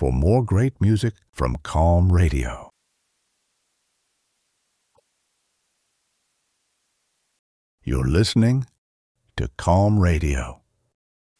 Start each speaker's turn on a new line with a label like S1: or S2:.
S1: for more great music from Calm Radio. You're listening to Calm Radio.